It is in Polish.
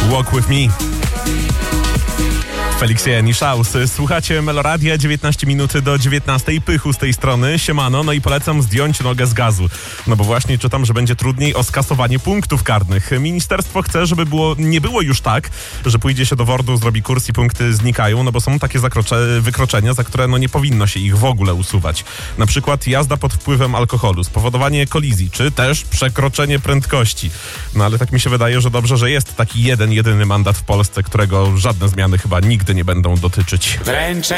Walk With Me. Feliksje Nishaus. Słuchacie Meloradia, 19 minut do 19. Pychu z tej strony. Siemano, no i polecam zdjąć nogę z gazu. No bo właśnie czytam, że będzie trudniej o skasowanie punktów karnych. Ministerstwo chce, żeby nie było już tak, że pójdzie się do WORD-u, zrobi kurs i punkty znikają, no bo są takie wykroczenia, za które nie powinno się ich w ogóle usuwać. Na przykład jazda pod wpływem alkoholu, spowodowanie kolizji, czy też przekroczenie prędkości. No ale tak mi się wydaje, że dobrze, że jest taki jedyny mandat w Polsce, którego żadne zmiany chyba nigdy nie będą dotyczyć. Wręczę